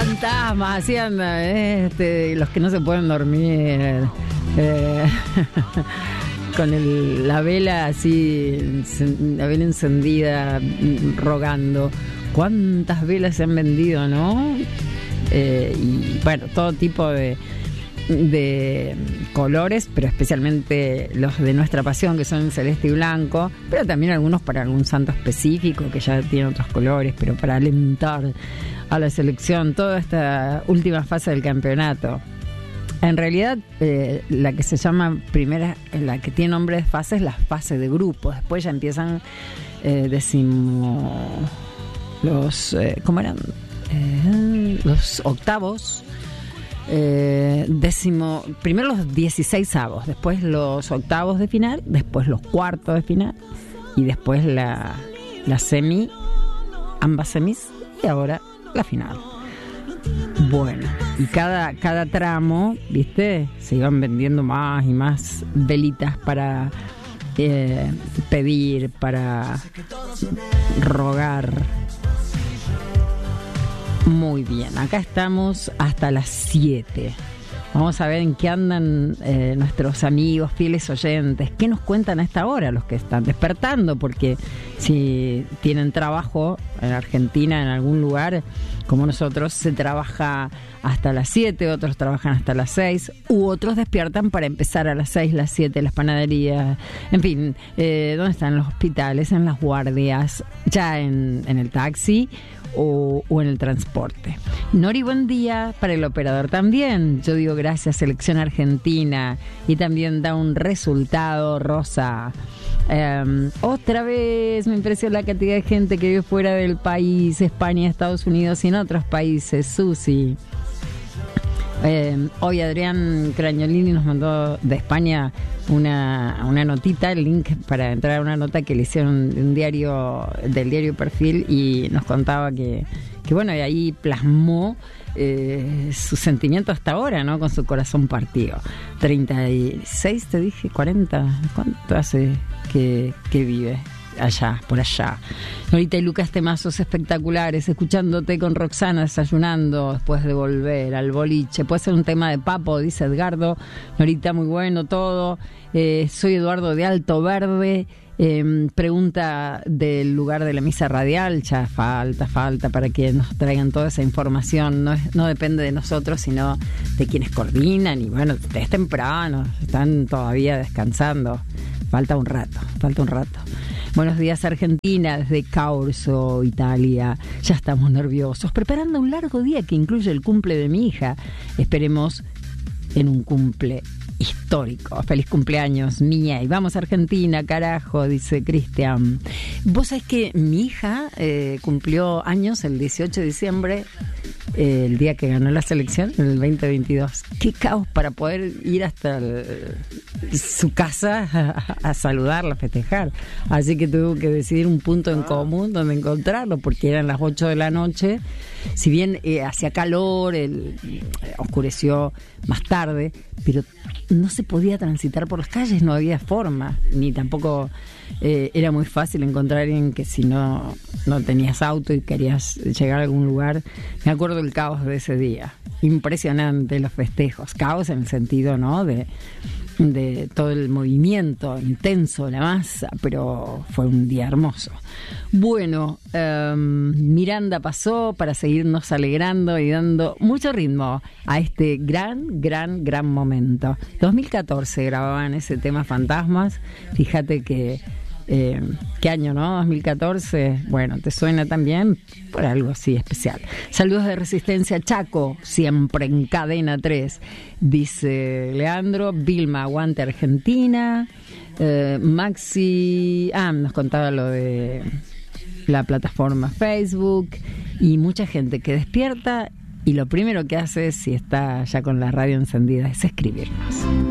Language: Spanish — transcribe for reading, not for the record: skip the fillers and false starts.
Fantasmas, así andan, los que no se pueden dormir, con la vela así, la vela encendida, rogando. ¿Cuántas velas se han vendido, no? Y bueno, todo tipo de colores, pero especialmente los de nuestra pasión, que son celeste y blanco, pero también algunos para algún santo específico que ya tiene otros colores, pero para alentar a la selección toda esta última fase del campeonato. En realidad, la que se llama primera, la que tiene nombre de fase, es la fase de grupos. Después ya empiezan ¿cómo eran? Los octavos. Primero los 16avos, después los octavos de final, después los cuartos de final y después la semi, ambas semis, y ahora la final. Bueno, y cada tramo, ¿viste? Se iban vendiendo más y más velitas para pedir, para rogar. Muy bien, acá estamos hasta las 7. Vamos a ver en qué andan nuestros amigos, fieles oyentes. ¿Qué nos cuentan a esta hora los que están despertando? Porque si tienen trabajo en Argentina, en algún lugar, como nosotros, se trabaja hasta las 7, otros trabajan hasta las 6, u otros despiertan para empezar a las 6, las 7, las panaderías, en fin, ¿dónde están los hospitales, en las guardias, ya en el taxi o en el transporte? Nori, buen día. Para el operador también. Yo digo gracias, selección argentina. Y también da un resultado rosa. Otra vez me impresiona la cantidad de gente que vive fuera del país, España, Estados Unidos y en otros países. Susi. Hoy Adrián Crañolini nos mandó de España una notita, el link para entrar a una nota que le hicieron del diario Perfil, y nos contaba que bueno, y ahí plasmó su sentimiento hasta ahora, ¿no? Con su corazón partido. 36, te dije, 40, ¿cuánto hace que vive allá, por allá? Norita y Lucas, temazos espectaculares, escuchándote con Roxana desayunando después de volver al boliche. Puede ser un tema de Papo, dice Edgardo. Norita, muy bueno todo. Soy Eduardo de Alto Verde. Pregunta del lugar de la misa radial. Ya falta para que nos traigan toda esa información. No depende de nosotros, sino de quienes coordinan. Y bueno, es temprano, están todavía descansando. Falta un rato. Buenos días, Argentina, desde Caorso, Italia. Ya estamos nerviosos, preparando un largo día que incluye el cumple de mi hija. Esperemos en un cumple histórico. Feliz cumpleaños, mía. Y vamos, Argentina, carajo, dice Cristian. Vos sabés que mi hija cumplió años el 18 de diciembre, el día que ganó la selección, en el 2022. Qué caos para poder ir hasta su casa a saludarla, a festejar. Así que tuve que decidir un punto en común donde encontrarlo, porque eran las 8 de la noche. Si bien hacía calor, oscureció más tarde, pero no se podía transitar por las calles, no había forma, ni tampoco era muy fácil encontrar a alguien que si no tenías auto y querías llegar a algún lugar. Me acuerdo del caos de ese día, impresionante los festejos, caos en el sentido, ¿no?, de todo el movimiento intenso, la masa, pero fue un día hermoso. Bueno, Miranda pasó para seguirnos alegrando y dando mucho ritmo a este gran momento. 2014 grababan ese tema Fantasmas. Fíjate que ¿qué año, no? 2014. Bueno, ¿te suena también? Por algo así especial. Saludos de Resistencia Chaco, siempre en Cadena 3, dice Leandro. Vilma, aguante Argentina. Maxi nos contaba lo de la plataforma Facebook. Y mucha gente que despierta y lo primero que hace, si está ya con la radio encendida, es escribirnos.